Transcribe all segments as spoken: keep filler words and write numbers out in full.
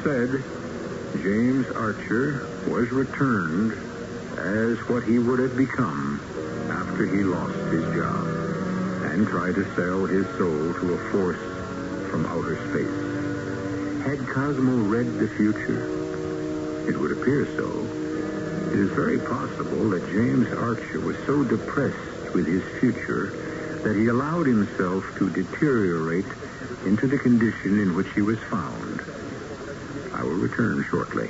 said, James Archer was returned as what he would have become after he lost his job and tried to sell his soul to a force from outer space. Had Cosmo read the future? It would appear so. It is very possible that James Archer was so depressed with his future that he allowed himself to deteriorate into the condition in which he was found. I will return shortly.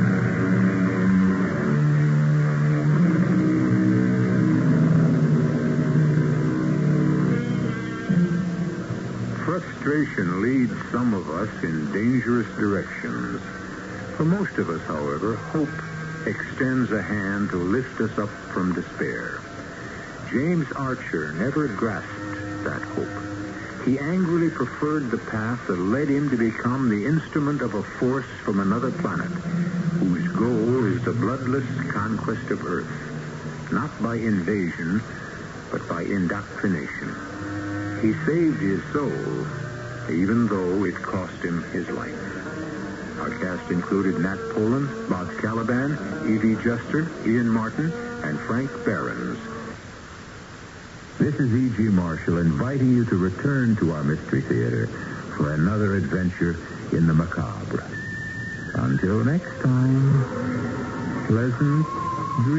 Frustration leads some of us in dangerous directions. For most of us, however, hope extends a hand to lift us up from despair. James Archer never grasped that hope. He angrily preferred the path that led him to become the instrument of a force from another planet, whose goal is the bloodless conquest of Earth, not by invasion, but by indoctrination. He saved his soul, even though it cost him his life. Our cast included Nat Polen, Bob Caliban, Evie Juster, Ian Martin, and Frank Behrens. This is E G. Marshall inviting you to return to our Mystery Theater for another adventure in the macabre. Until next time, pleasant